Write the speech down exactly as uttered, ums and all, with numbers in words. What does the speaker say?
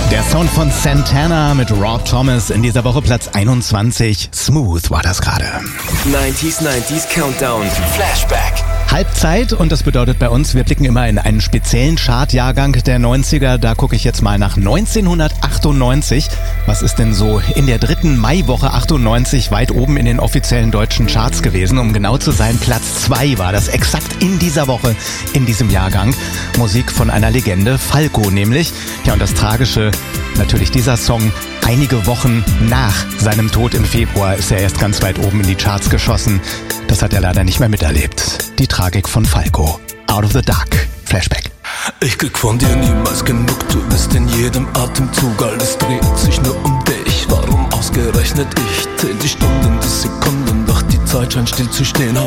Der Sound von Santana mit Rob Thomas, in dieser Woche Platz einundzwanzig. Smooth war das gerade. neunziger neunziger Countdown Flashback. Halbzeit, und das bedeutet bei uns, wir blicken immer in einen speziellen Chartjahrgang der neunziger. Da gucke ich jetzt mal nach neunzehnhundertachtundneunzig. Was ist denn so in der dritten Maiwoche achtundneunzig weit oben in den offiziellen deutschen Charts gewesen? Um genau zu sein, Platz zwei war das exakt in dieser Woche, in diesem Jahrgang. Musik von einer Legende, Falco nämlich. Ja, und das Tragische, natürlich dieser Song. Einige Wochen nach seinem Tod im Februar ist er erst ganz weit oben in die Charts geschossen. Das hat er leider nicht mehr miterlebt. Die Tragik von Falco. Out of the Dark. Flashback. Ich krieg von dir niemals genug, du bist in jedem Atemzug, alles dreht sich nur um dich. Warum ausgerechnet ich? Zähl die Stunden, die Sekunden, doch die Zeit scheint still zu stehen.